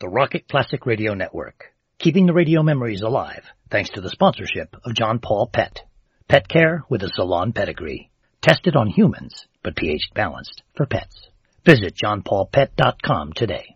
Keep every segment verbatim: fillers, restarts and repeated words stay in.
the Rocket Classic Radio Network, keeping the radio memories alive thanks to the sponsorship of John Paul Pet. Pet care with a salon pedigree. Tested on humans, but pH balanced for pets. Visit john paul pet dot com today.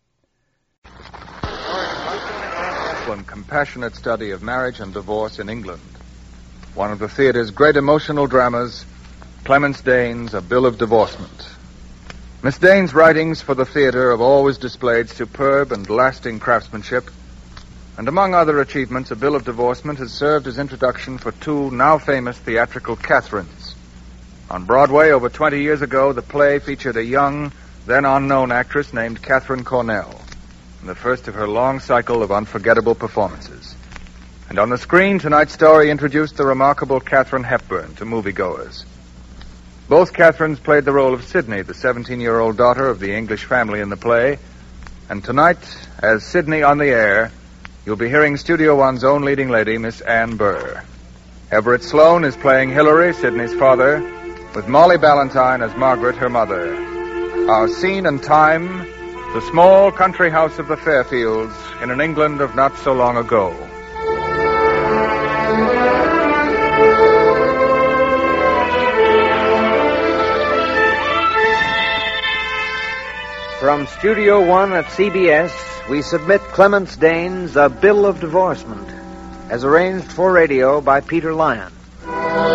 And compassionate study of marriage and divorce in England. One of the theater's great emotional dramas, Clemence Dane's A Bill of Divorcement. Miss Dane's writings for the theater have always displayed superb and lasting craftsmanship, and among other achievements, A Bill of Divorcement has served as introduction for two now famous theatrical Catherines. On Broadway over twenty years ago, the play featured a young, then unknown actress named Catherine Cornell, in the first of her long cycle of unforgettable performances. And on the screen, tonight's story introduced the remarkable Katharine Hepburn to moviegoers. Both Catherines played the role of Sidney, the seventeen-year-old daughter of the English family in the play. And tonight, as Sidney on the air, you'll be hearing Studio One's own leading lady, Miss Ann Burr. Everett Sloane is playing Hilary, Sidney's father, with Molly Ballantyne as Margaret, her mother. Our scene and time, the small country house of the Fairfields in an England of not so long ago. From Studio One at C B S, we submit Clemence Dane's A Bill of Divorcement, as arranged for radio by Peter Lyon.